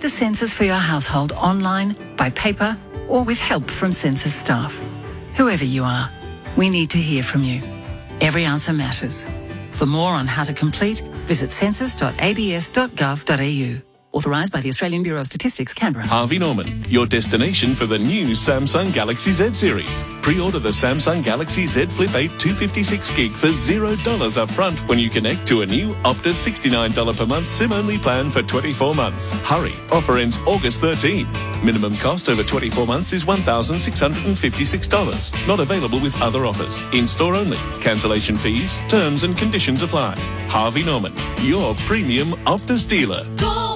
the census for your household online, by paper, or with help from census staff. Whoever you are, we need to hear from you. Every answer matters. For more on how to complete, visit census.abs.gov.au. Authorised by the Australian Bureau of Statistics, Canberra. Harvey Norman, your destination for the new Samsung Galaxy Z series. Pre-order the Samsung Galaxy Z Flip 8 256GB for $0 up front when you connect to a new Optus $69 per month SIM-only plan for 24 months. Hurry, offer ends August 13. Minimum cost over 24 months is $1,656. Not available with other offers. In-store only. Cancellation fees, terms and conditions apply. Harvey Norman, your premium Optus dealer.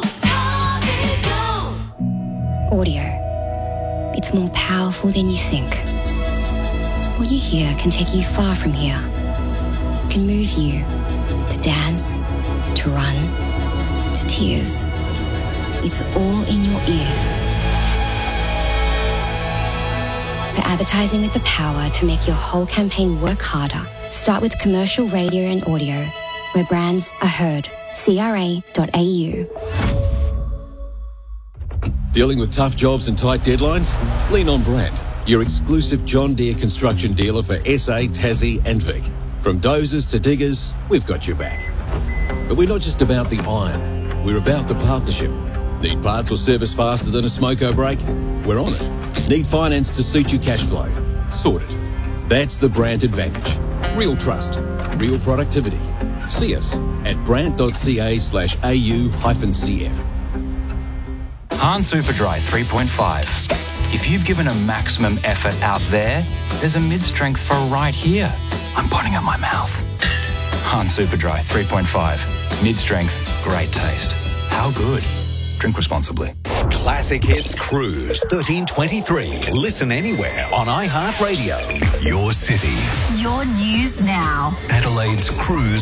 Audio. It's more powerful than you think. What you hear can take you far from here. It can move you to dance, to run, to tears. It's all in your ears. For advertising with the power to make your whole campaign work harder, start with commercial radio and audio, where brands are heard. CRA.au. Dealing with tough jobs and tight deadlines? Lean on Brandt, your exclusive John Deere construction dealer for SA, Tassie and Vic. From dozers to diggers, we've got your back. But we're not just about the iron, we're about the partnership. Need parts or service faster than a smoko brake? We're on it. Need finance to suit your cash flow? Sorted. That's the Brandt advantage. Real trust, real productivity. See us at brandt.ca/au-cf. Hahn Superdry 3.5. If you've given a maximum effort out there, there's a mid-strength for right here. I'm putting up my mouth. Hahn Superdry 3.5. Mid-strength, great taste. How good? Drink responsibly. Classic Hits Cruise 1323. Listen anywhere on iHeartRadio. Your city. Your news now. Adelaide's Cruise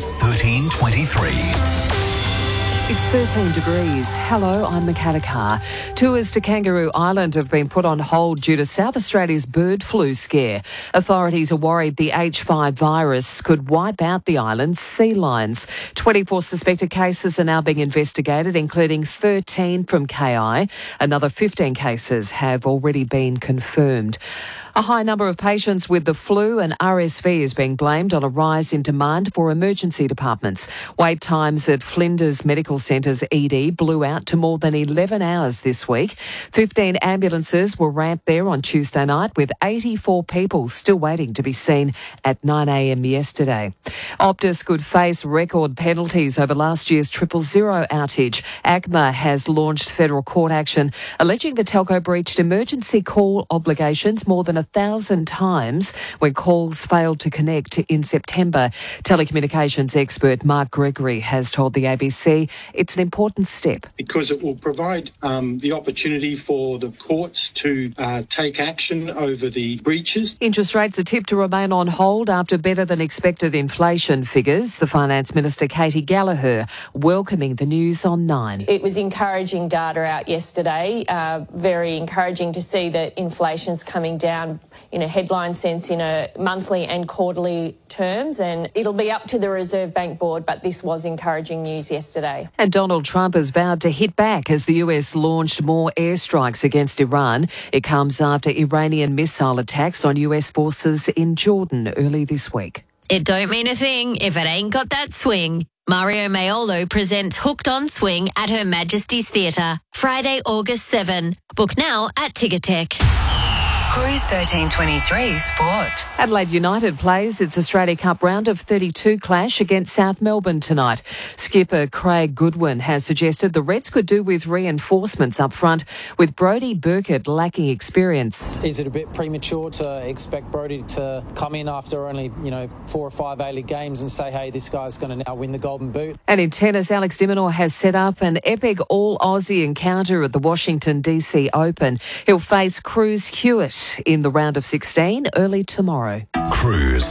1323. It's 13 degrees. Hello, I'm Makata Carr. Tours to Kangaroo Island have been put on hold due to South Australia's bird flu scare. Authorities are worried the H5 virus could wipe out the island's sea lions. 24 suspected cases are now being investigated, including 13 from KI. Another 15 cases have already been confirmed. A high number of patients with the flu and RSV is being blamed on a rise in demand for emergency departments. Wait times at Flinders Medical Centre's ED blew out to more than 11 hours this week. 15 ambulances were ramped there on Tuesday night, with 84 people still waiting to be seen at 9 a.m. yesterday. Optus could face record penalties over last year's 000 outage. ACMA has launched federal court action alleging the telco breached emergency call obligations more than 1,000 times when calls failed to connect in September. Telecommunications expert Mark Gregory has told the ABC it's an important step. Because it will provide the opportunity for the courts to take action over the breaches. Interest rates are tipped to remain on hold after better than expected inflation figures. The Finance Minister Katie Gallagher welcoming the news on 9. It was encouraging data out yesterday, very encouraging to see that inflation's coming down in a headline sense in a monthly and quarterly terms, and it'll be up to the Reserve Bank Board, but this was encouraging news yesterday. And Donald Trump has vowed to hit back as the US launched more airstrikes against Iran. It comes after Iranian missile attacks on US forces in Jordan early this week. It don't mean a thing if it ain't got that swing. Mario Maiolo presents Hooked on Swing at Her Majesty's Theatre, Friday, August 7. Book now at Ticketek. Cruise 1323 Sport. Adelaide United plays its Australia Cup round of 32 clash against South Melbourne tonight. Skipper Craig Goodwin has suggested the Reds could do with reinforcements up front, with Brodie Burkett lacking experience. Is it a bit premature to expect Brodie to come in after only, 4 or 5 A-League games and say, hey, this guy's going to now win the Golden Boot? And in tennis, Alex de Minaur has set up an epic all-Aussie encounter at the Washington DC Open. He'll face Cruz Hewitt in the round of 16 early tomorrow. Cruise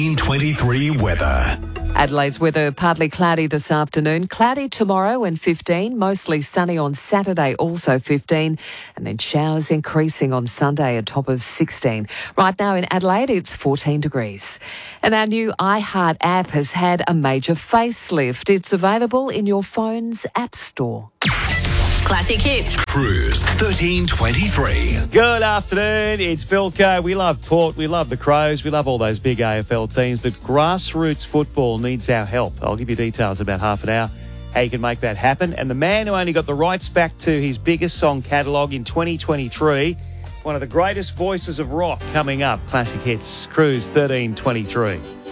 1323 weather. Adelaide's weather partly cloudy this afternoon, cloudy tomorrow and 15, mostly sunny on Saturday, also 15, and then showers increasing on Sunday, a top of 16. Right now in Adelaide, it's 14 degrees. And our new iHeart app has had a major facelift. It's available in your phone's app store. Classic Hits. Cruise 1323. Good afternoon, it's Bilko. We love Port, we love the Crows, we love all those big AFL teams, but grassroots football needs our help. I'll give you details in about half an hour, how you can make that happen. And the man who only got the rights back to his biggest song catalogue in 2023, one of the greatest voices of rock coming up. Classic Hits, Cruise 1323.